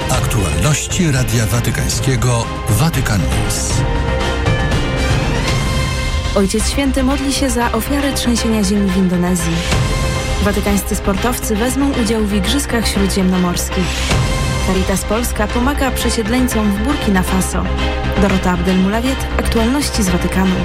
Aktualności Radia Watykańskiego Vatican News. Ojciec Święty modli się za ofiary trzęsienia ziemi w Indonezji. Watykańscy sportowcy wezmą udział w Igrzyskach Śródziemnomorskich. Caritas Polska pomaga przesiedleńcom w Burkina Faso. Dorota Abdelmulawiet, aktualności z Watykanu.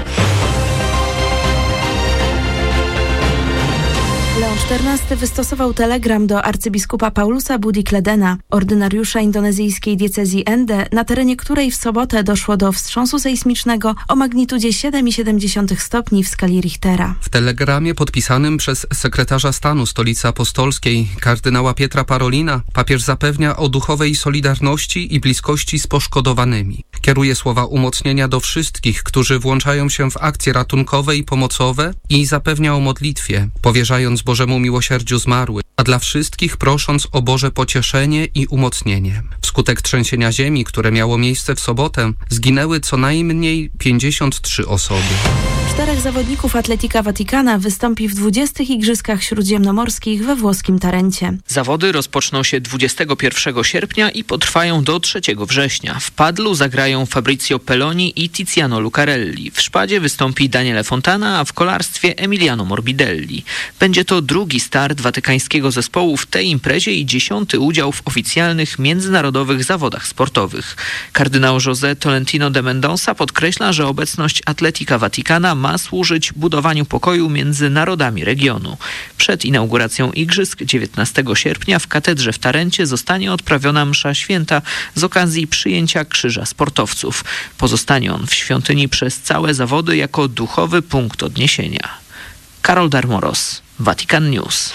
Leon XIV wystosował telegram do arcybiskupa Paulusa Budi Kledena, ordynariusza indonezyjskiej diecezji Ende, na terenie której w sobotę doszło do wstrząsu sejsmicznego o magnitudzie 7,7 stopni w skali Richtera. W telegramie podpisanym przez sekretarza stanu Stolicy Apostolskiej kardynała Pietra Parolina papież zapewnia o duchowej solidarności i bliskości z poszkodowanymi. Kieruje słowa umocnienia do wszystkich, którzy włączają się w akcje ratunkowe i pomocowe i zapewnia o modlitwie, powierzając Bożemu miłosierdziu zmarłych, a dla wszystkich prosząc o Boże pocieszenie i umocnienie. Wskutek trzęsienia ziemi, które miało miejsce w sobotę, zginęły co najmniej 53 osoby. 4 zawodników Atletica Vaticana wystąpi w 20. Igrzyskach Śródziemnomorskich we włoskim Tarencie. Zawody rozpoczną się 21 sierpnia i potrwają do 3 września. W padlu zagrają Fabrizio Pelloni i Tiziano Lucarelli. W szpadzie wystąpi Daniele Fontana, a w kolarstwie Emiliano Morbidelli. Będzie to drugi start watykańskiego zespołu w tej imprezie i 10. udział w oficjalnych międzynarodowych zawodach sportowych. Kardynał José Tolentino de Mendonça podkreśla, że obecność Atletica Vaticana ma służyć budowaniu pokoju między narodami regionu. Przed inauguracją igrzysk 19 sierpnia w katedrze w Tarencie zostanie odprawiona msza święta z okazji przyjęcia krzyża sportowców. Pozostanie on w świątyni przez całe zawody jako duchowy punkt odniesienia. Karol Darmoros, Vatican News.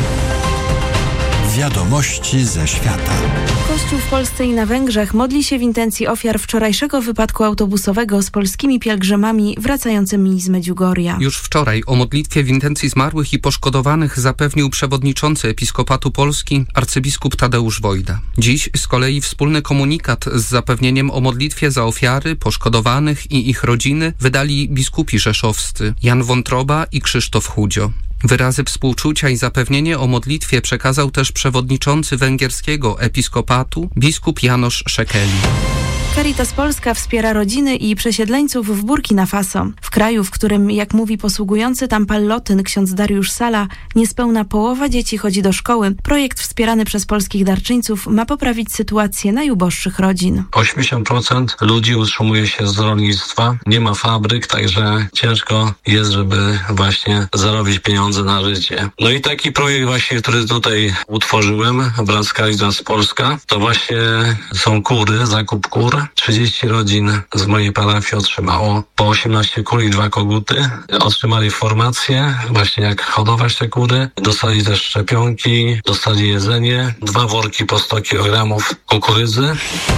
Wiadomości ze świata. Kościół w Polsce i na Węgrzech modli się w intencji ofiar wczorajszego wypadku autobusowego z polskimi pielgrzymami wracającymi z Medjugorja. Już wczoraj o modlitwie w intencji zmarłych i poszkodowanych zapewnił przewodniczący Episkopatu Polski arcybiskup Tadeusz Wojda. Dziś z kolei wspólny komunikat z zapewnieniem o modlitwie za ofiary, poszkodowanych i ich rodziny wydali biskupi rzeszowscy Jan Wątroba i Krzysztof Chudzio. Wyrazy współczucia i zapewnienie o modlitwie przekazał też przewodniczący węgierskiego episkopatu biskup János Szekeli. Caritas Polska wspiera rodziny i przesiedleńców w Burkina Faso. W kraju, w którym, jak mówi posługujący tam pallotyn ksiądz Dariusz Sala, niespełna połowa dzieci chodzi do szkoły, projekt wspierany przez polskich darczyńców ma poprawić sytuację najuboższych rodzin. 80% ludzi utrzymuje się z rolnictwa, nie ma fabryk, także ciężko jest, żeby właśnie zarobić pieniądze na życie. No i taki projekt właśnie, który tutaj utworzyłem wraz z Caritas Polska, to właśnie są kury, zakup kur. 30 rodzin z mojej parafii otrzymało po 18 kur i 2 koguty. Otrzymali formację właśnie jak hodować te kury. Dostali też szczepionki, dostali jedzenie, 2 worki po 100 kg kukurydzy.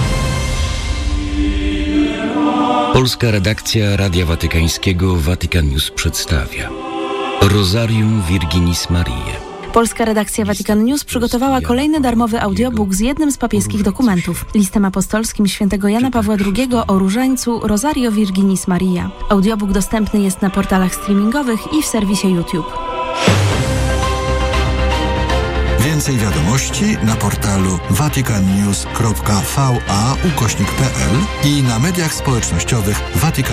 Polska redakcja Radia Watykańskiego Vatican News przedstawia Rosarium Virginis Mariae. Polska redakcja Vatican News przygotowała kolejny darmowy audiobook z jednym z papieskich dokumentów, listem apostolskim świętego Jana Pawła II o różańcu Rosario Virginis Mariae. Audiobook dostępny jest na portalach streamingowych i w serwisie YouTube. Więcej wiadomości na portalu vaticannews.va/pl i na mediach społecznościowych Vatican.